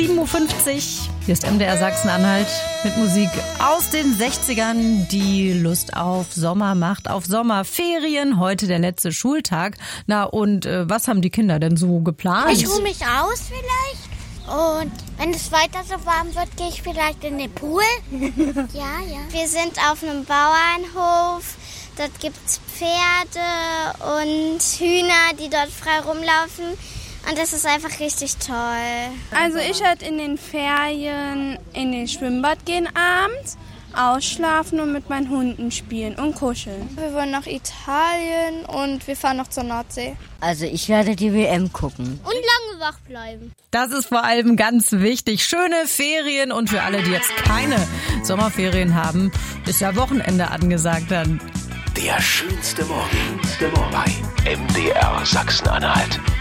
7.50 Uhr. Hier ist MDR Sachsen-Anhalt mit Musik aus den 60ern, die Lust auf Sommer macht, auf Sommerferien. Heute der letzte Schultag. Na und was haben die Kinder denn so geplant? Ich ruhe mich aus vielleicht. Und wenn es weiter so warm wird, gehe ich vielleicht in den Pool. Ja. Wir sind auf einem Bauernhof. Dort gibt es Pferde und Hühner, die dort frei rumlaufen. Und das ist einfach richtig toll. Also ich werde in den Ferien in den Schwimmbad gehen abends, ausschlafen und mit meinen Hunden spielen und kuscheln. Wir wollen nach Italien und wir fahren noch zur Nordsee. Also ich werde die WM gucken. Und lange wach bleiben. Das ist vor allem ganz wichtig. Schöne Ferien und für alle, die jetzt keine Sommerferien haben, ist ja Wochenende angesagt dann. Der schönste Morgen bei MDR Sachsen-Anhalt.